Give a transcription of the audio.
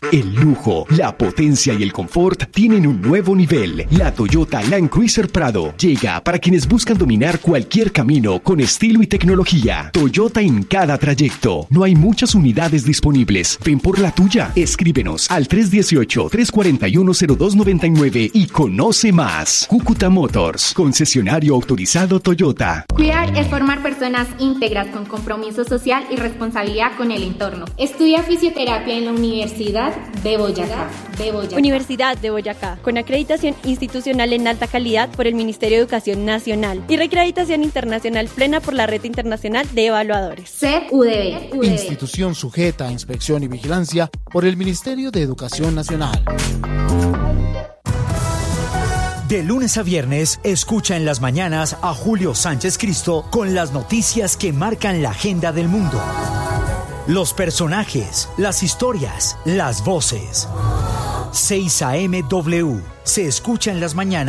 El lujo, la potencia y el confort tienen un nuevo nivel. La Toyota Land Cruiser Prado llega para quienes buscan dominar cualquier camino con estilo y tecnología. Toyota en cada trayecto. No hay muchas unidades disponibles. Ven por la tuya. Escríbenos al 318-341-0299 y conoce más. Cúcuta Motors, concesionario autorizado Toyota. Cuidar es formar personas íntegras con compromiso social y responsabilidad con el entorno. Estudia fisioterapia en la Universidad de Boyacá. Universidad de Boyacá, con acreditación institucional en alta calidad por el Ministerio de Educación Nacional y reacreditación internacional plena por la Red Internacional de Evaluadores. CUDB. Institución sujeta a inspección y vigilancia por el Ministerio de Educación Nacional. De lunes a viernes, escucha en las mañanas a Julio Sánchez Cristo con las noticias que marcan la agenda del mundo. Los personajes, las historias, las voces. 6 AM W. Se escucha en las mañanas.